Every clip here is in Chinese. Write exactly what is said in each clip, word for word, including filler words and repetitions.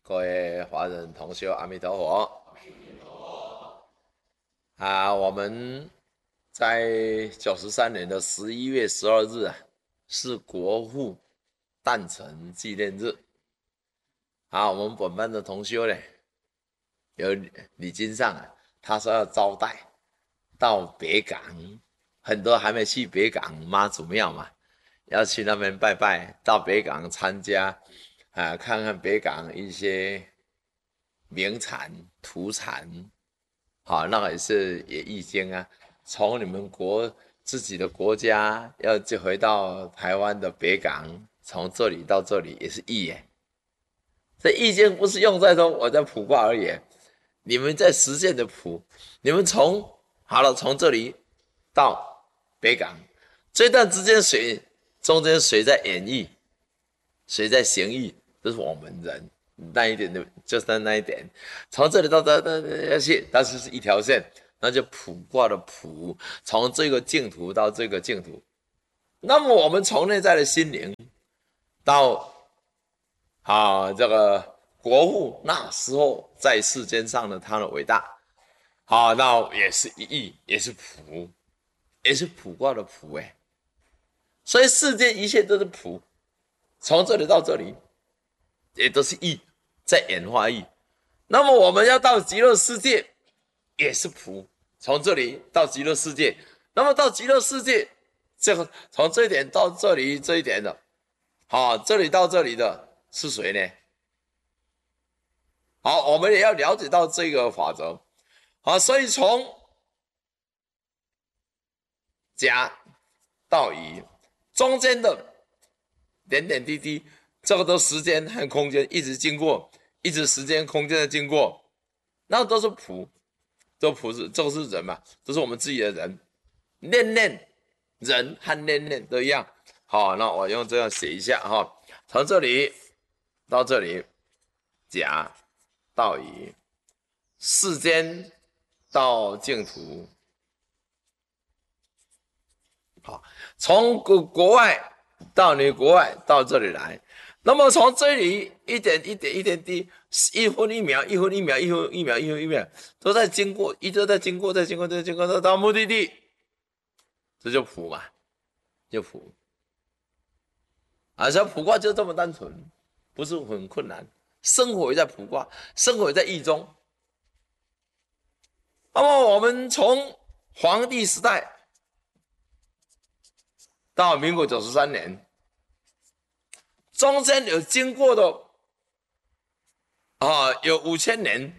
各位华人同修，阿弥陀佛！啊，我们在九十三年的十一月十二日啊，是国父诞辰纪念日。啊，我们本班的同修呢，有李金上啊，他说要招待到北港，很多还没去北港妈祖庙嘛，要去那边拜拜，到北港参加。啊，看看北港一些名产土产，好，那个也是也易经啊。从你们国自己的国家要就回到台湾的北港，从这里到这里也是易耶。这易经不是用在说我在卜卦而已，你们在实践的卜，你们从好了从这里到北港这段之间谁中间谁在演绎，谁在行义。这是我们人那一点的，就是那一点，从这里到这这要去，但是是一条线，那就卜卦的卜，从这个净土到这个净土。那么我们从内在的心灵到啊这个国父那时候在世间上的他的伟大，好，那也是一义，也是卜，也是卜卦的卜哎，所以世间一切都是卜，从这里到这里。也都是义，在演化义。那么我们要到极乐世界，也是卜，从这里到极乐世界。那么到极乐世界，这个从这一点到这里这一点的，好，这里到这里的是谁呢？好，我们也要了解到这个法则。好，所以从甲到乙中间的点点滴滴。这个都时间和空间一直经过，一直时间空间的经过，那都是卜，都卜是这个是人嘛，这是我们自己的人，念念人和念念都一样。好，那我用这样写一下哈，从这里到这里，甲到乙，世间到净土，好，从国国外到你国外到这里来。那么从这里一点一点一点滴，一分一秒，一分一秒，一分一秒，一分一秒，都在经过，一直在经过，在经过，在经过，到目的地，这就卜嘛，就卜。啊，所以卜卦就这么单纯，不是很困难。生活也在卜卦，生活也在易中。那么我们从黄帝时代到民国九十三年。中间有经过的啊，有五千年，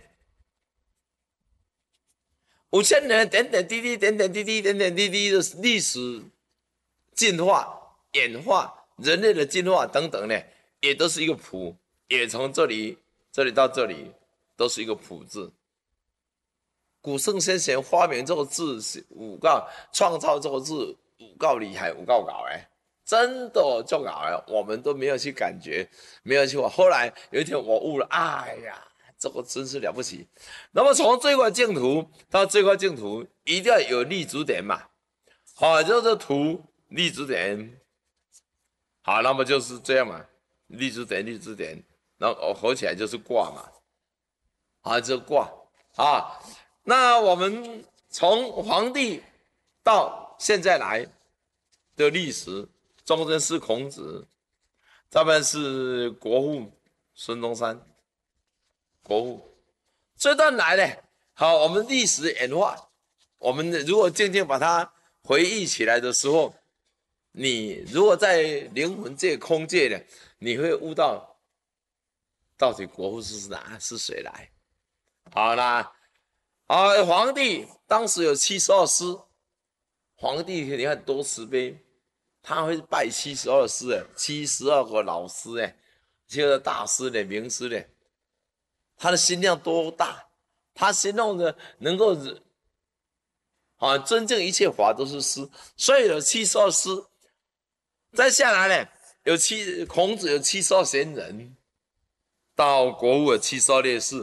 五千年点点滴滴，点点滴滴，点点滴滴的历史进化、演化，人类的进化等等呢，也都是一个谱，也从这里、这里到这里，都是一个谱字。古圣先贤发明这个字是五告，创造这个字五告厉害，五告搞哎。真的就搞了，我们都没有去感觉，没有去。后来有一天我悟了，哎呀，这个真是了不起。那么从这块净土到这块净土，一定要有立足点嘛。好，就是土立足点。好，那么就是这样嘛，立足点，立足点，然后合起来就是卦嘛。啊，这卦啊，那我们从黄帝到现在来的历史。中间是孔子，这边是国父孙中山，国父这段来呢，好，我们历史演化，我们如果渐渐把它回忆起来的时候，你如果在灵魂界、空界呢，你会悟到到底国父是哪是谁来？好啦，啊，皇帝当时有七十二师，皇帝你看多慈悲。他会拜七十二师哎，七十二个老师哎，这个大师的名师的，他的心量多大？他心中的能够啊，尊敬一切法都是师，所以有七十二师。再下来呢，有七孔子有七十二贤人，到国父有七十二烈士。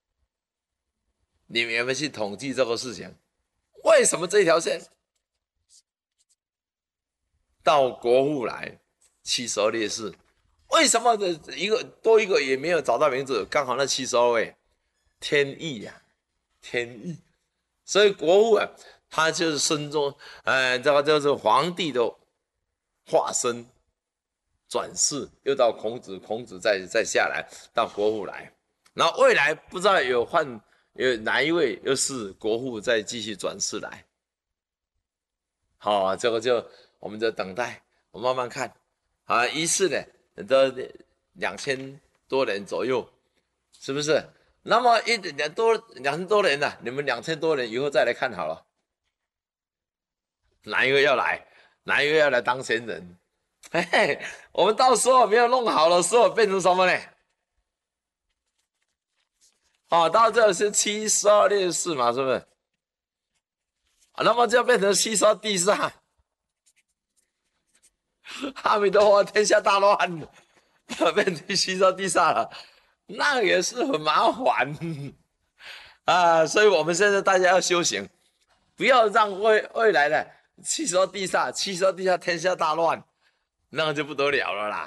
你们有没有去统计这个事情？为什么这条线？到国父来七十二烈士， 为什么这一个多一个也没有找到名字？刚好那七十二位，天意呀、啊，天意。所以国父啊，他就是孙中，呃，这个就是皇帝的化身，转世又到孔子，孔子再再下来到国父来，然后未来不知道有换有哪一位又是国父再继续转世来。好、啊，这个就我们就等待，我慢慢看。啊，一世呢都两千多人左右，是不是？那么一两多两千多人呢、啊？你们两千多人以后再来看好了，哪一个要来？哪一个要来当先人？嘿嘿，我们到时候没有弄好的时候变成什么呢？哦，到这是七十二烈士嘛，是不是？啊，那么就变成七十二地煞。阿弥陀佛，天下大乱，变成七十二地煞了，那也是很麻烦啊。所以我们现在大家要修行，不要让未未来的七十二地煞，七十二地煞天下大乱，那就不得了了啦。